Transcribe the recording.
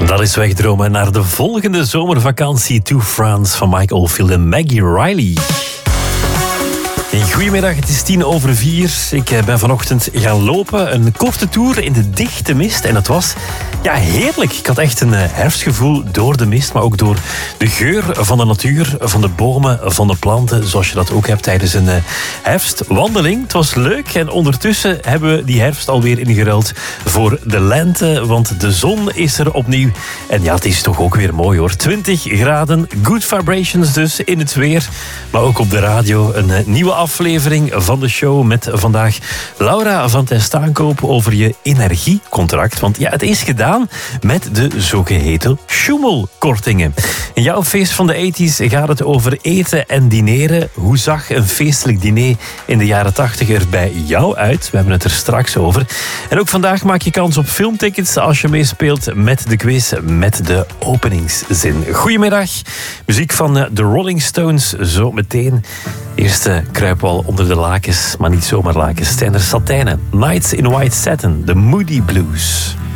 Dat is wegdromen naar de volgende zomervakantie to France van Mike Oldfield en Maggie Riley. Goedemiddag, het is 4:10. Ik ben vanochtend gaan lopen. Een korte tour in de dichte mist. En het was heerlijk. Ik had echt een herfstgevoel door de mist, maar ook door de geur van de natuur, van de bomen, van de planten. Zoals je dat ook hebt tijdens een herfstwandeling. Het was leuk en ondertussen hebben we die herfst alweer ingeruild voor de lente. Want de zon is er opnieuw. En ja, het is toch ook weer mooi hoor. 20 graden, good vibrations dus in het weer. Maar ook op de radio een nieuwe aflevering van de show met vandaag Laura van Testaankop over je energiecontract. Want ja, het is gedaan met de zogeheten Schumel-kortingen. In jouw feest van de 80's gaat het over eten en dineren. Hoe zag een feestelijk diner in de jaren 80 er bij jou uit? We hebben het er straks over. En ook vandaag maak je kans op filmtickets als je meespeelt met de quiz met de openingszin. Goedemiddag. Muziek van de Rolling Stones zo meteen. Eerst kruipen we al onder de lakens, maar niet zomaar lakens. Het zijn er satijnen. Nights in White Satin, de Moody Blues.